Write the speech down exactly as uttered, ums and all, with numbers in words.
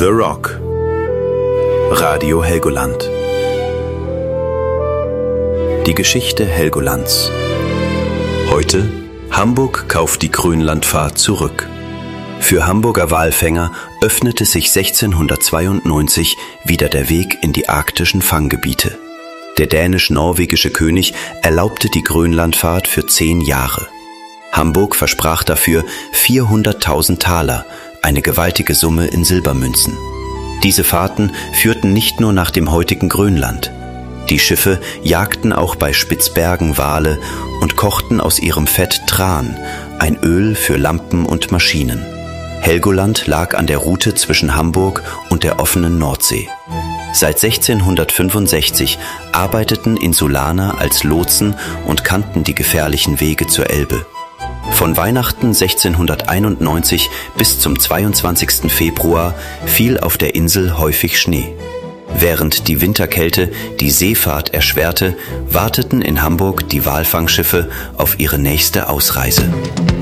The Rock. Radio Helgoland. Die Geschichte Helgolands. Heute: Hamburg kauft die Grönlandfahrt zurück. Für Hamburger Walfänger öffnete sich sechzehnhundertzweiundneunzig wieder der Weg in die arktischen Fanggebiete. Der dänisch-norwegische König erlaubte die Grönlandfahrt für zehn Jahre. Hamburg versprach dafür vierhunderttausend Taler, eine gewaltige Summe in Silbermünzen. Diese Fahrten führten nicht nur nach dem heutigen Grönland. Die Schiffe jagten auch bei Spitzbergen Wale und kochten aus ihrem Fett Tran, ein Öl für Lampen und Maschinen. Helgoland lag an der Route zwischen Hamburg und der offenen Nordsee. Seit sechzehnhundertfünfundsechzig arbeiteten Insulaner als Lotsen und kannten die gefährlichen Wege zur Elbe. Von Weihnachten sechzehnhunderteinundneunzig bis zum zweiundzwanzigsten Februar fiel auf der Insel häufig Schnee. Während die Winterkälte die Seefahrt erschwerte, warteten in Hamburg die Walfangschiffe auf ihre nächste Ausreise.